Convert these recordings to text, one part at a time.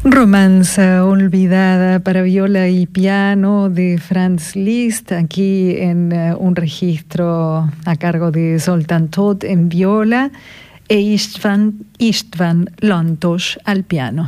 Romanza olvidada para viola y piano de Franz Liszt, aquí en un registro a cargo de Zoltán Tóth en viola e István Lantos al piano.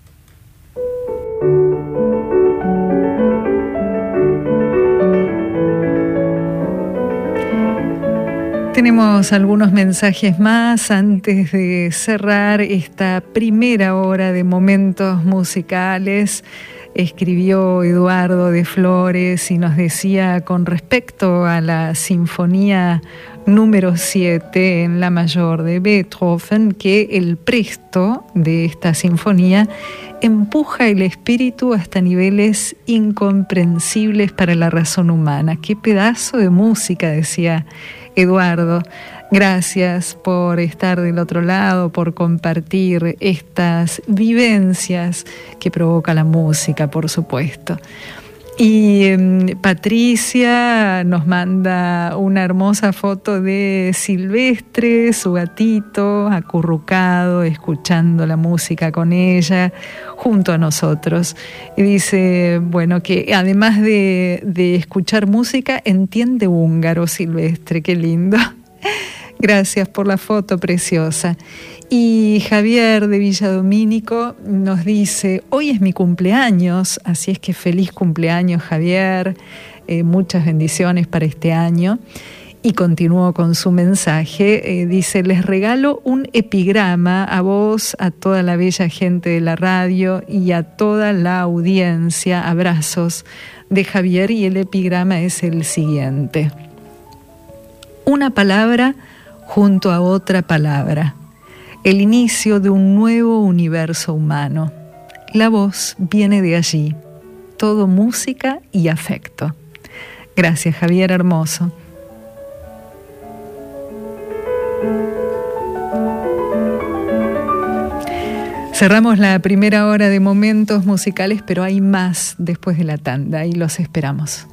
Tenemos algunos mensajes más antes de cerrar esta primera hora de momentos musicales. Escribió Eduardo de Flores y nos decía con respecto a la Sinfonía número 7 en la mayor de Beethoven que el presto de esta sinfonía empuja el espíritu hasta niveles incomprensibles para la razón humana. ¡Qué pedazo de música!, decía Eduardo. Gracias por estar del otro lado, por compartir estas vivencias que provoca la música, por supuesto. Y Patricia nos manda una hermosa foto de Silvestre, su gatito, acurrucado, escuchando la música con ella, junto a nosotros. Y dice, bueno, que además de escuchar música, entiende húngaro, Silvestre, qué lindo. Gracias por la foto preciosa. Y Javier de Villadomínico nos dice, hoy es mi cumpleaños, así es que feliz cumpleaños, Javier, muchas bendiciones para este año. Y continuó con su mensaje, dice, les regalo un epigrama a vos, a toda la bella gente de la radio y a toda la audiencia. Abrazos de Javier, y el epigrama es el siguiente. Una palabra junto a otra palabra. El inicio de un nuevo universo humano. La voz viene de allí. Todo música y afecto. Gracias, Javier, hermoso. Cerramos la primera hora de momentos musicales, pero hay más después de la tanda y los esperamos.